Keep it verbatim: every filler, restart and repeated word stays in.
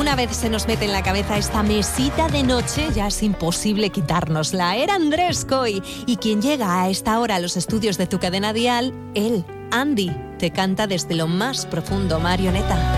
Una vez se nos mete en la cabeza esta mesita de noche, ya es imposible quitárnosla. Era Andrés Coy, y quien llega a esta hora a los estudios de tu cadena dial, él, Andy, te canta desde lo más profundo, Marioneta.